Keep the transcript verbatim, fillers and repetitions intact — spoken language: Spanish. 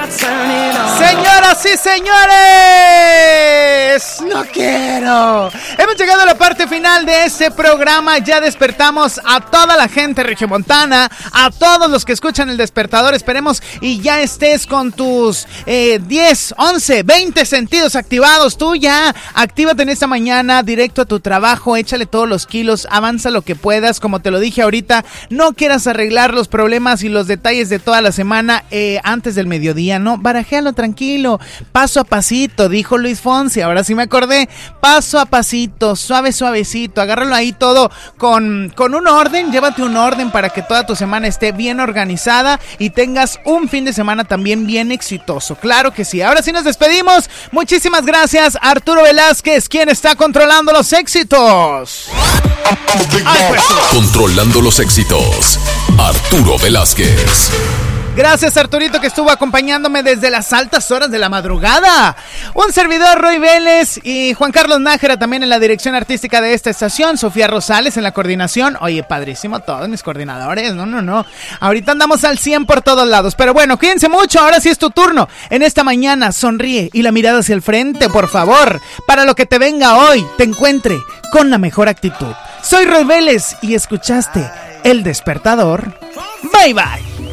Señoras y señores, no quiero. Hemos llegado a la parte final de este programa. Ya despertamos a toda la gente regiomontana, a todos los que escuchan el despertador. Esperemos y ya estés con tus eh, diez, once, veinte sentidos activados. Tú ya actívate en esta mañana, directo a tu trabajo, échale todos los kilos, avanza lo que puedas. Como te lo dije ahorita, no quieras arreglar los problemas y los detalles de toda la semana eh, antes del mediodía, ¿no? Barajéalo tranquilo, paso a pasito, dijo Luis Fonsi. Ahora sí me acordé, paso a pasito, suave, suavecito, agárralo ahí todo con, con un orden, llévate un orden para que toda tu semana esté bien organizada y tengas un fin de semana también bien exitoso. Claro que sí. Ahora sí nos despedimos. Muchísimas gracias, Arturo Velázquez, quien está controlando los éxitos. Ay, pues. Controlando los éxitos, Arturo Velázquez. Gracias, Arturito, que estuvo acompañándome desde las altas horas de la madrugada. Un servidor, Roy Vélez, y Juan Carlos Nájera también en la dirección artística de esta estación. Sofía Rosales en la coordinación. Oye, padrísimo todos mis coordinadores. No, no, no. Ahorita andamos al cien por todos lados. Pero bueno, cuídense mucho. Ahora sí es tu turno. En esta mañana, sonríe y la mirada hacia el frente, por favor. Para lo que te venga hoy, te encuentre con la mejor actitud. Soy Roy Vélez y escuchaste El Despertador. Bye, bye.